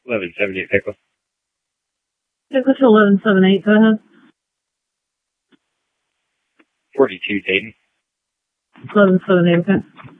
1178 Pickle. Pickle to 1178, go ahead. 42 Dayton. 1178, okay.